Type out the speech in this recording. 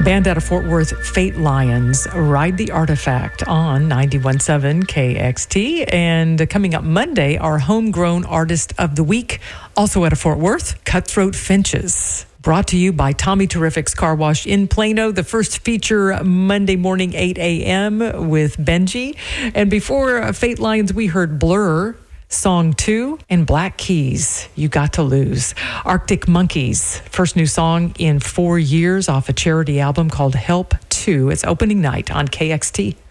Band out of Fort Worth, Fate Lions, Ride the Artifact on 91.7 KXT. And coming up Monday, our Homegrown Artist of the Week, also out of Fort Worth, Cutthroat Finches. Brought to you by Tommy Terrific's Car Wash in Plano. The first feature Monday morning, 8 a.m. with Benji. And before Fate Lions, we heard Blur, Song 2, and Black Keys, You Got to Lose. Arctic Monkeys, first new song in 4 years off a charity album called Help 2. It's opening night on KXT.